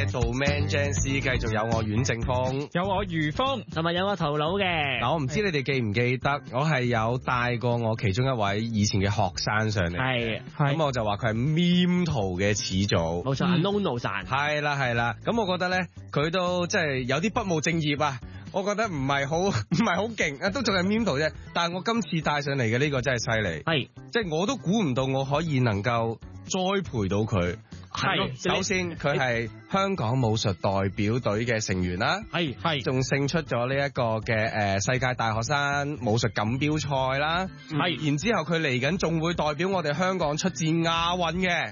嘅做 Man Jam C， 繼續有我阮正峰， 有我余峰， 同埋有我頭腦嘅。 嗱，我唔知你哋記唔記得，我係有帶過我其中一位以前嘅學生上嚟， 係咁我就話佢係 meme 圖嘅始祖， 冇錯，Nono 讚， 係啦，咁我覺得咧，佢都即係有啲不務正業啊。我覺得唔係好勁啊，都仲係 meme 圖啫。但係我今次帶上嚟嘅呢個真係犀利， 係即係我都估唔到我可以能夠栽培到佢。係，首先佢係香港武術代表隊嘅成員啦， 係， 仲勝出咗呢一個嘅世界大學生武術錦標賽啦，係，然之後佢嚟緊仲會代表我哋香港出戰亞運嘅。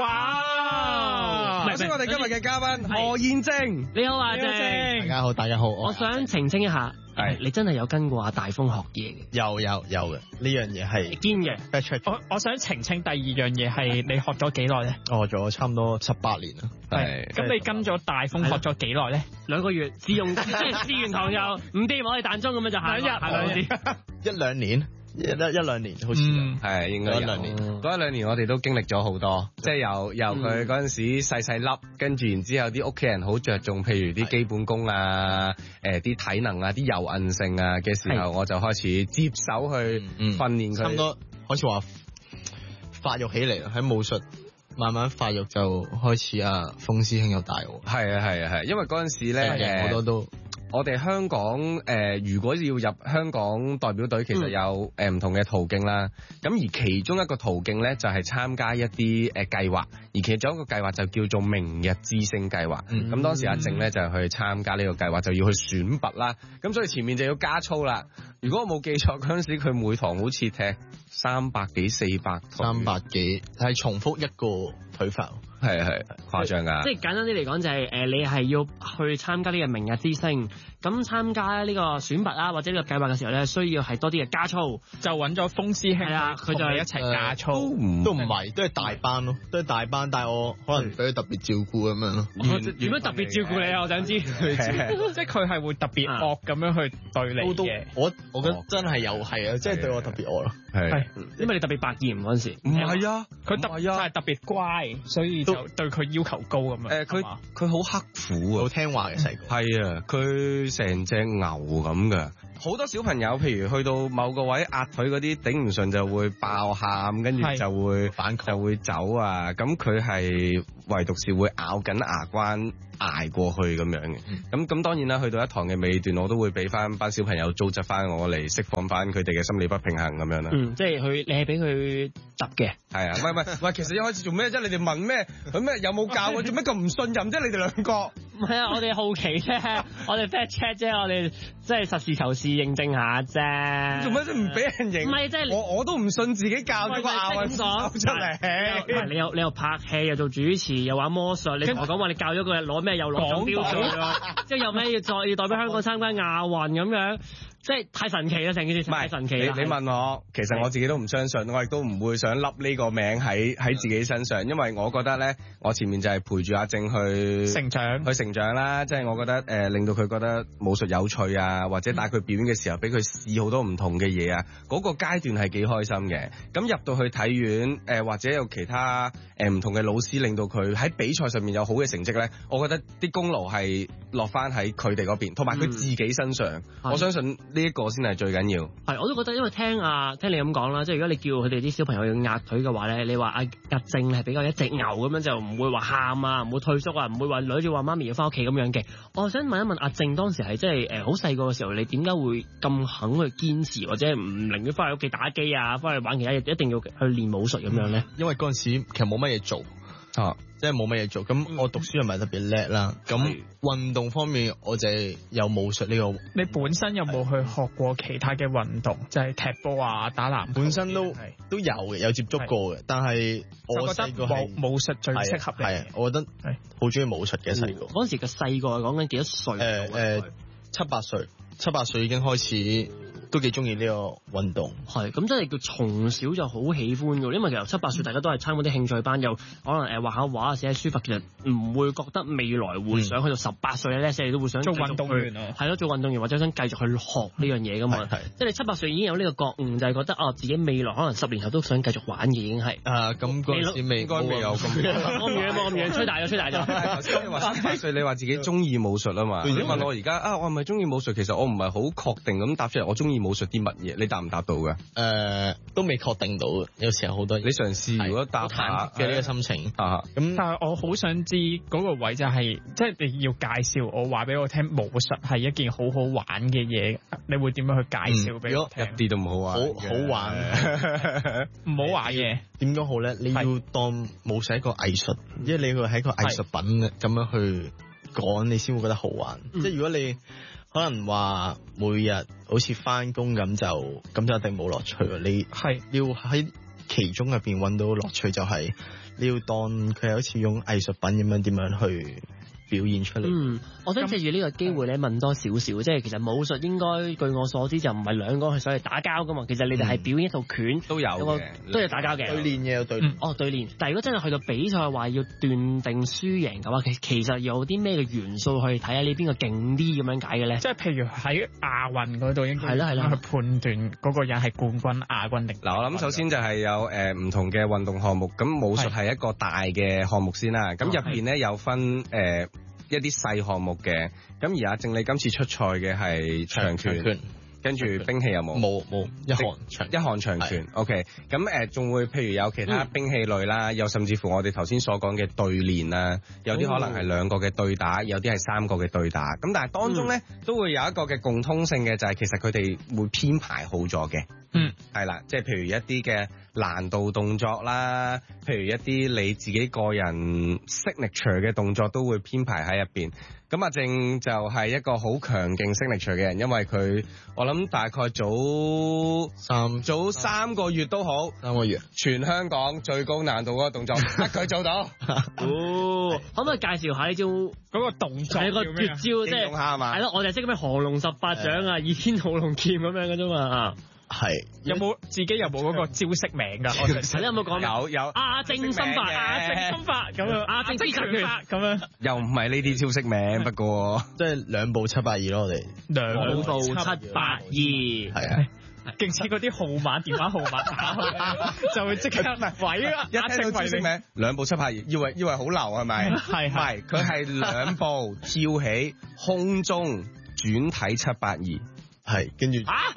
哇！首先我哋今日嘅嘉賓何燕晶， 你好啊，正， 大家好， 我想澄清一下。係，你真係有跟過阿大風學嘢嘅？ 有嘅，呢樣嘢係堅嘅。 我想澄清第二樣嘢係你學咗幾耐咧？ 我學咗差唔多18年啦。 係，咁你跟咗大風學咗幾耐咧？2個月，試用即係試完堂又唔掂，我哋彈中咁樣就下2日， 一兩年。一兩年好似係應該有嗰一兩年我哋都經歷咗好多，即係由佢嗰陣時細粒，跟住然之後啲屋企人好着重，譬如啲基本功啊，啲體能啊，啲柔韌性啊嘅時候，我就開始接手去訓練佢。 差唔多好似話發育起嚟，喺武術慢慢發育就開始啊，風師兄有帶我。 係啊，因為嗰陣時咧好多都。 我哋香港如果要入香港代表隊，其實有唔同嘅途徑啦。咁而其中一個途徑咧，就係參加一啲計劃，而其中一個計劃就叫做明日之星計劃。咁當時阿靜咧就去參加呢個計劃，就要去選拔啦。咁所以前面就要加操啦。如果我冇記錯，嗰陣時佢每堂好似踢300幾400堂 ，300幾係重複一個腿法。 係誇張㗎。 即係簡單啲嚟講就係你係要去參加呢個明日之星，咁參加呢個選拔啦或者呢個計劃嘅時候咧，需要係多啲嘅加操， 就揾咗風師兄啦，佢就係一齊加操， 都唔係，都係大班咯，都係大班，但係我可能俾佢特別照顧咁樣咯。 點樣特別照顧你啊？我想知， 即係佢係會特別惡咁樣去對你嘅。 我覺得真係有係啊，即係對我特別惡咯。 係， 因為你特別百厭嗰陣時。 唔係啊， 佢係特別乖，所以就對佢要求高咁樣。 佢好刻苦啊， 好聽話嘅細個。 係啊，佢成隻牛咁㗎。好多小朋友，譬如去到某個位壓腿嗰啲頂唔順就會爆喊，跟住就會反抗，就會走啊。咁佢係唯獨是會咬緊牙關捱過去咁樣嘅。咁當然啦，去到一堂嘅尾段，我都會俾翻班小朋友糟質翻我嚟釋放翻佢哋嘅心理不平衡咁樣啦。 即係你係俾佢揼嘅。係啊，喂，其實一開始做咩啫？你哋問咩？佢咩有冇教我？做咩咁唔信任啫？你哋兩個。 唔係啊，我哋好奇啫，我哋 fact check 啫，我哋即係實事求是認證下啫。 做咩啫？唔俾人認？唔係即係我都唔信自己教咗個亞運手出嚟。 你又拍戲又做主持又玩魔術，你同我講話你教咗個人攞咩又攞獎標咗，即係有咩要代表香港參加亞運咁樣。即係太神奇啦！成件事太神奇啦！ 你問我，其實我自己都唔相信，我亦都唔會想笠呢個名喺自己身上，因為我覺得咧，我前面就係陪住阿正去成長啦。即係我覺得令到佢覺得武術有趣啊，或者帶佢表演嘅時候，俾佢試好多唔同嘅嘢啊，嗰個階段係幾開心嘅。咁入到去體院或者有其他唔同嘅老師，令到佢喺比賽上面有好嘅成績咧，我覺得啲功勞係落翻喺佢哋嗰邊，同埋佢自己身上。我相信。呢一個先係最緊要。 係，我都覺得，因為聽你咁講啦，即係如果你叫佢哋啲小朋友要壓腿嘅話咧，你話阿正係比較一隻牛咁樣，就唔會話喊啊，唔會退縮啊，唔會話女住話媽咪要翻屋企咁樣嘅。我想問一問阿正當時係即係好細個嘅時候，你點解會咁肯去堅持，或者唔寧願翻去屋企打機啊，翻去玩其他嘢，一定要去練武術咁樣咧？ 因為嗰陣時其實冇乜嘢做。即係冇乜嘢做，咁我讀書又唔係特別叻啦。咁運動方面，我就係有武術呢個。 你本身有冇去學過其他嘅運動，即係踢波啊、打籃球？ 本身都有嘅，有接觸過嘅。但係我覺得武術最適合你。 係，我覺得好中意武術嘅細個。 嗰陣時嘅細個係講緊幾多歲？ 7、8歲已經開始都幾中意呢個運動。 係咁，真係叫從小就好喜歡嘅，因為其實7、8歲大家都係參加啲興趣班，又可能畫下畫、寫下書法，其實唔會覺得未來會想去到18歲咧，你都會想做運動員啊， 係咯，做運動員或者想繼續去學呢樣嘢噶嘛。即係你7、8歲已經有呢個覺悟，就係覺得自己未來可能10年後都想繼續玩嘅，已經係。 咁嗰陣時未有咁冇咁遠，吹大咗。 頭先你話18歲，你話自己中意武術啊嘛？你問我而家我係咪中意武術？其實我唔係好確定咁答出嚟，我中意武術啲乜嘢？你答唔答到嘅？ 都未確定到，有時候好多嘢。 你嘗試如果答下嘅呢個心情咁， 但係我好想知嗰個位就係，即係你要介紹我話俾我聽，武術係一件好好玩嘅嘢，你會點樣去介紹俾我聽？ 一啲都唔好玩， 好玩， 唔好玩嘅。 點講好咧？你要當武術一個藝術，因為你係一個藝術品咁樣去講，你先會覺得好玩。即係如果你可能話每日好似翻工咁就一定冇樂趣。你要喺其中入邊揾到樂趣，就係你要當佢係好似用藝術品咁樣點樣去表現出嚟。 我想借住呢個機會咧問多少少，即係其實武術應該據我所知就唔係兩個去上嚟打交噶嘛，其實你哋係表演一套拳都有嘅， 都有打交嘅。 對練嘅有對練。 對練。但係如果真係去到比賽話要斷定輸贏嘅話，其實有啲咩嘅元素去睇下你邊個勁啲咁樣解嘅咧？ 即係譬如喺亞運嗰度應該係啦去判斷嗰個人係冠軍、亞軍定。 嗱，我諗首先就係有唔同嘅運動項目，咁武術係一個大嘅項目先啦。咁入邊咧有分一啲細項目嘅，咁而阿正你今次出賽嘅係長拳，跟住兵器有冇？ 冇一項長拳。OK， 咁仲會譬如有其他兵器類啦，又甚至乎我哋頭先所講嘅對練啦，有啲可能係2個嘅對打，有啲係3個嘅對打。咁但係當中咧都會有一個嘅共通性嘅，就係其實佢哋會編排好咗嘅。係啦，即係譬如一啲嘅難度動作啦，譬如一啲你自己個人 signature 嘅動作都會編排喺入邊。咁阿正就係一個好強勁 signature 嘅人，因為佢我諗大概早3個月都好，3個月全香港最高難度嗰個動作佢做到。 可唔可以介紹下呢招嗰個動作？ 係個絕招，即係係咯，我哋識咩降龍18掌啊、倚天屠龍劍咁樣嘅啫嘛。 係有冇自己有冇嗰個招式名㗎？ 你有冇講？ 有阿正心法，阿正心法咁樣，阿正必殺拳咁樣。 又唔係呢啲招式名，不過即係2步782咯，我哋 2步782 係啊。 勁似嗰啲號碼電話號碼打開就會即刻位啊！ 一聽到招式名2步782，以為好流係咪？係佢係2步跳起空中轉體782。 係，跟住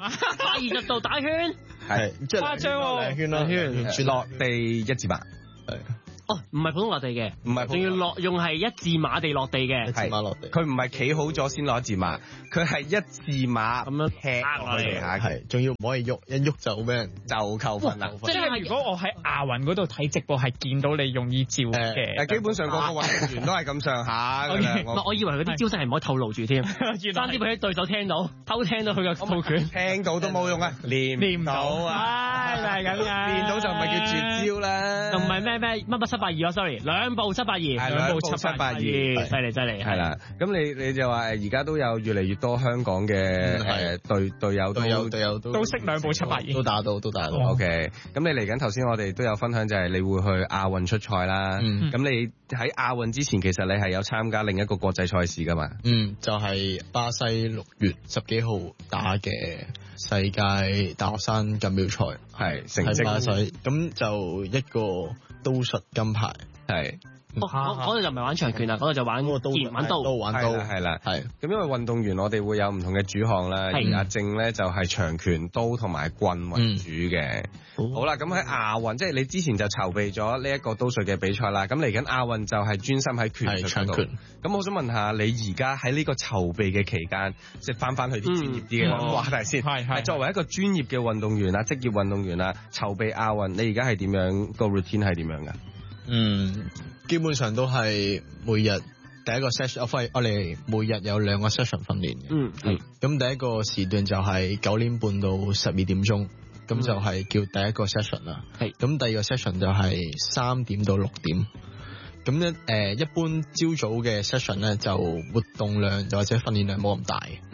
120度打圈， 係即係誇張喎 ，2圈啦， 轉落地1字馬， 係。 唔係普通落地嘅， 唔係， 仲要用係1字馬地落地嘅， 1字馬落地。 佢唔係企好咗先落1字馬，佢係1字馬咁樣踢落地下， 係，仲要唔可以喐，一喐就俾人就扣分啦。 即係如果我喺亞運嗰度睇直播，係見到你用依招嘅， 基本上個個運動員都係咁上下㗎啦。 我以為嗰啲招式係唔可以透露住添，爭啲俾啲對手聽到，偷聽到佢嘅套拳， 聽到都冇用啊，練唔到啊， 係咁嘅， 練到就唔係叫絕招啦， 就唔係咩乜782啊 ，sorry， 2步782， 係2步782， 犀利， 係啦。咁你就話而家都有越嚟越多香港嘅隊友都識2步782， 都打到。 OK， 咁你嚟緊頭先我哋都有分享，就係你會去亞運出賽啦。咁你喺亞運之前，其實你係有參加另一個國際賽事噶嘛？ 就係巴西6月10幾號打嘅世界大學生錦標賽， 係成績巴西，咁就一個刀術金牌，係。 嗰度就唔係玩長拳啦，嗰度就玩刀， 玩刀，係啦。咁因為運動員我哋會有唔同嘅主項啦，而阿正咧就係長拳、刀同埋棍為主嘅。好啦，咁喺亞運，即係你之前就籌備咗呢一個刀術嘅比賽啦。咁嚟緊亞運就係專心喺拳術嗰度。咁我想問下你而家喺呢個籌備嘅期間，即係翻去啲專業啲嘅話題先。係作為一個專業嘅運動員啊，職業運動員啊，籌備亞運，你而家係點樣？個 routine 係點樣噶？ 基本上都係每日第一個 session，我哋每日有2個 session 訓練嘅。咁第一個時段就係9點半到12點鐘，咁就係叫第一個 session 啦。咁第二個 session 就係3點到6點。咁咧一般朝早嘅 session 咧就活動量或者訓練量冇咁大。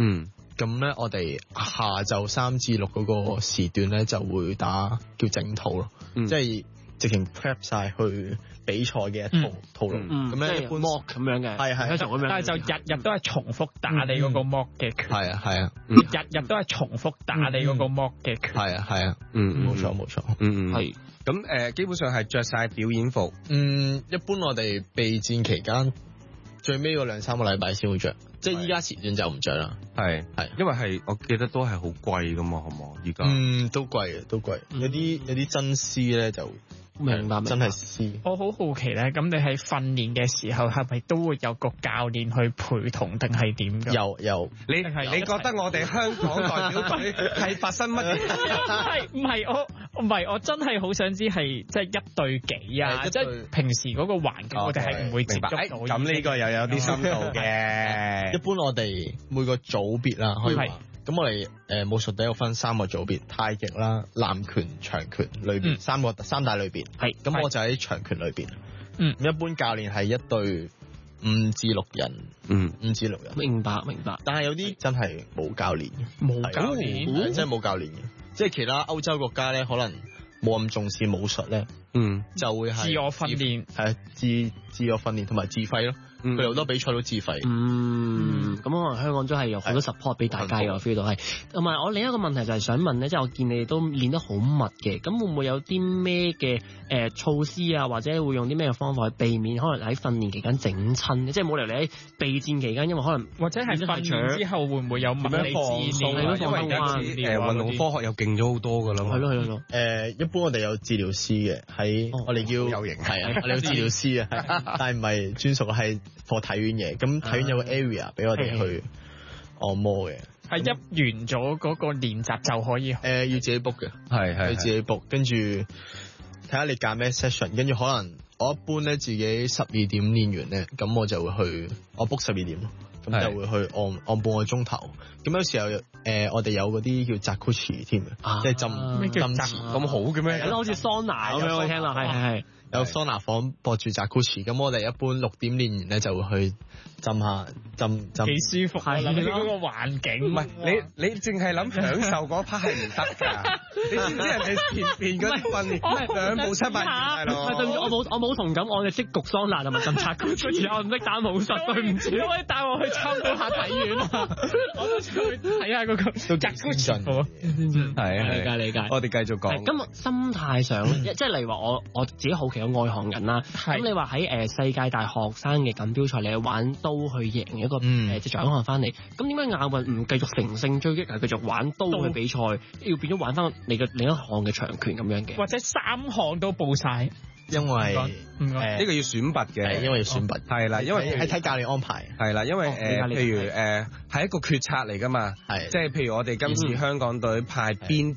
咁咧，我哋下晝3至6嗰個時段咧就會打叫整套咯，即係直情 prep 晒去比賽嘅一套路。咁咧一般 mock 咁樣嘅， 係咁樣， 但係就日都係重複打你嗰個 mock 嘅拳。 係啊， 日都係重複打你嗰個 mock 嘅拳。 係啊，冇錯， 係。 咁基本上係着晒表演服。 一般我哋備戰期間最尾嗰2-3個禮拜先會着，即係依家時段就唔着啦。係， 因為我記得都係好貴噶嘛，好唔好？而家都貴，有啲真絲咧就。 明白， 真係師。 我好好奇咧，咁你喺訓練嘅時候係咪都會有個教練去陪同定係點㗎？ 有。 你覺得我哋香港代表隊係發生乜嘢？ 唔係我真係好想知係即係1對幾啊！即係平時嗰個環境我哋係唔會接觸到。 咁呢個又有啲深度嘅。 一般我哋每個組別啦，可以話。咁我哋武術隊有分3個組別，太極啦、南拳、長拳裏邊三大類別。係，咁我就喺長拳裏邊。咁一般教練係1對5至6人。5至6人。 明白。 但係有啲真係冇教練嘅。 冇教練， 真係冇教練嘅。即係其他歐洲國家咧，可能冇咁重視武術咧。就會係自我訓練， 係自我訓練同埋自費咯。佢哋好多比賽都自費。 咁可能香港都係有好多 support 俾大家嘅，我 feel 到係。同埋我另一個問題就係想問咧，即係我見你哋都練得好密嘅，咁會唔會有啲咩嘅措施啊，或者會用啲咩方法去避免可能喺訓練期間整親？即係冇理由你喺備戰期間，因為可能或者係訓練之後會唔會有物理治療？ 因為運動科學又勁咗好多㗎啦嘛。 係咯。 一般我哋有治療師嘅，喺我哋叫有型係啊，我哋有治療師啊，但係唔係專屬係。課體院嘅，咁體院有個 area 俾我哋去按摩嘅。 係一完咗嗰個練習就可以。 要自己 book 嘅，係要自己 book，跟住睇下你揀咩 session，跟住可能我一般咧自己12點練完咧，咁我就會去我 book 12點咯，咁就會去按半個鐘頭。咁有時候我哋有嗰啲叫Jacuzzi添嘅，即係浸池咁好嘅咩？ 好似桑拿咁樣，我聽落係。 有桑拿房播住Jacuzzi，咁我哋一般6點練完咧就會去浸下浸。 幾舒服啊！諗起嗰個環境， 唔係你淨係諗享受嗰 part 係唔得㗎。你知唔知人哋前邊嗰啲訓練2步7百二係咯？ 對唔住，我冇同感，我哋識焗桑拿同埋浸Jacuzzi，我唔識打武術，對唔住。你可以帶我去參觀下體院啊！我都想去睇下嗰個Jacuzzi。 係理解。 我哋繼續講。 咁心態上即係例如話我自己好奇。有外行人啦，咁你話喺世界大學生嘅錦標賽，你去玩刀去贏一個即係獎項翻嚟，咁點解亞運唔繼續乘勝追擊，係繼續玩刀去比賽，要變咗玩翻你嘅另一項嘅長拳咁樣嘅？或者3項都報晒？ 因為呢個要選拔嘅， 因為要選拔係啦，因為係睇教練安排係啦，因為譬如係一個決策嚟㗎嘛，即係譬如我哋今次香港隊派邊